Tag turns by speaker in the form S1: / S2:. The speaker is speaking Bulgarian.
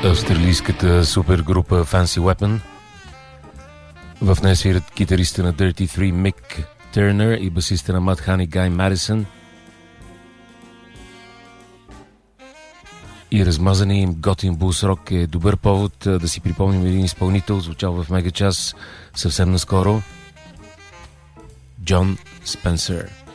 S1: Австралийската супергрупа Fancy Weapon. В нея свират китариста на Dirty Three Mick Turner и басиста на Mudhoney Guy Madison. И размазания им готин блус-рок е добър повод да си припомним един изпълнител, звучал в Мегачас съвсем наскоро. Джон Спенсър.